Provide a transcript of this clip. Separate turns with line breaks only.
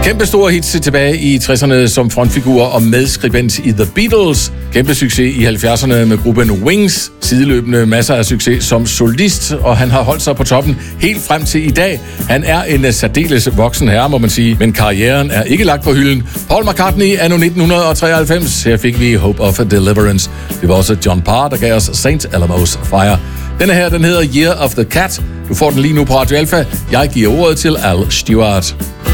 Kæmpe store hits tilbage i 60'erne som frontfigur og medskribent i The Beatles. Kæmpe succes i 70'erne med gruppen Wings. Sideløbende masser af succes som solist, og han har holdt sig på toppen helt frem til i dag. Han er en særdeles voksen herre, må man sige, men karrieren er ikke lagt på hylden. Paul McCartney anno 1993. Her fik vi Hope of a Deliverance. Det var også John Parr, der gav os St. Elmo's Fire. Denne her, den hedder Year of the Cat. Du får den lige nu på Radio Alpha. Jeg giver ordet til Al Stewart.